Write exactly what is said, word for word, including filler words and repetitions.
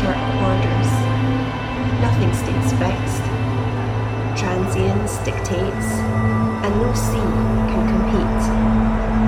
short borders. Nothing stays fixed. Transience dictates, and no sea can compete.